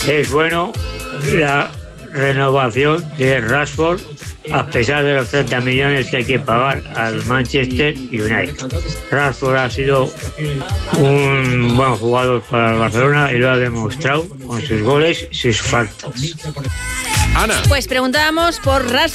Es bueno la renovación de Rashford a pesar de los 30 millones que hay que pagar al Manchester United. Rashford ha sido un buen jugador para el Barcelona y lo ha demostrado con sus goles y sus faltas. Ana. Pues preguntábamos por Rashford.